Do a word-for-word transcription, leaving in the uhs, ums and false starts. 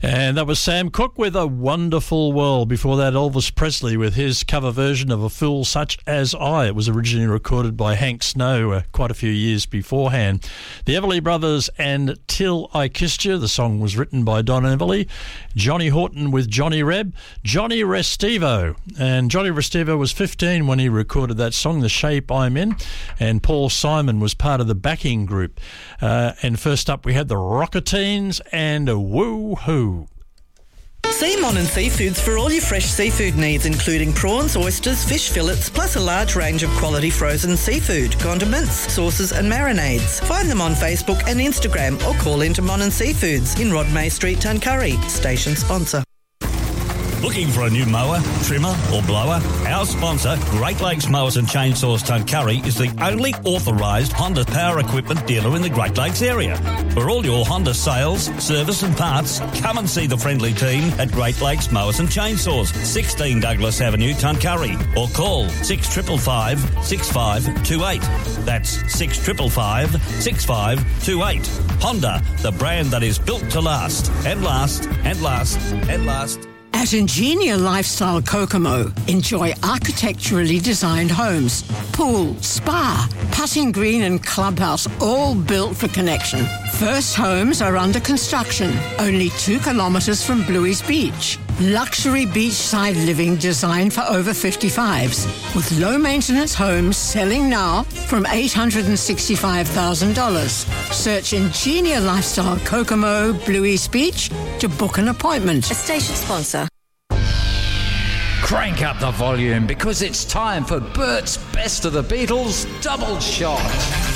And that was Sam Cooke with A Wonderful World. Before that, Elvis Presley with his cover version of A Fool Such As I. It was originally recorded by Hank Snow uh, quite a few years beforehand. The Everly Brothers and Till I Kissed You. The song was written by Don Everly. Johnny Horton with Johnny Reb. Johnny Restivo. And Johnny Restivo was fifteen when he recorded that song, The Shape I'm In. And Paul Simon was part of the backing group. Uh, and first up, we had the Rocketeens and a Woo Hoo. See Monin Seafoods for all your fresh seafood needs, including prawns, oysters, fish fillets, plus a large range of quality frozen seafood, condiments, sauces and marinades. Find them on Facebook and Instagram or call into Monin Seafoods in Rod May Street, Tuncurry. Station sponsor. Looking for a new mower, trimmer or blower? Our sponsor, Great Lakes Mowers and Chainsaws Tuncurry, is the only authorised Honda power equipment dealer in the Great Lakes area. For all your Honda sales, service and parts, come and see the friendly team at Great Lakes Mowers and Chainsaws, sixteen Douglas Avenue, Tuncurry, or call six five five, six five two eight. That's six five five, six five two eight. Honda, the brand that is built to last, and last, and last, and last. At Ingenia Lifestyle Kokomo, enjoy architecturally designed homes, pool, spa, putting green and clubhouse, all built for connection. First homes are under construction, only two kilometres from Bluey's Beach. Luxury beachside living designed for over fifty-fives, with low-maintenance homes selling now from eight hundred sixty-five thousand dollars. Search Ingenia Lifestyle Kokomo, Bluey's Beach to book an appointment. A station sponsor. Crank up the volume because it's time for Bert's Best of the Beatles Double Shot.